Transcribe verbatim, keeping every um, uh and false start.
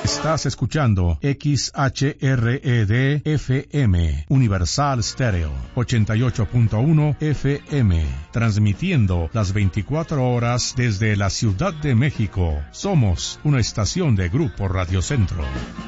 Estás escuchando X H R E D F M, Universal Stereo, ochenta y ocho punto uno F M, transmitiendo las veinticuatro horas desde la Ciudad de México. Somos una estación de Grupo Radio Centro.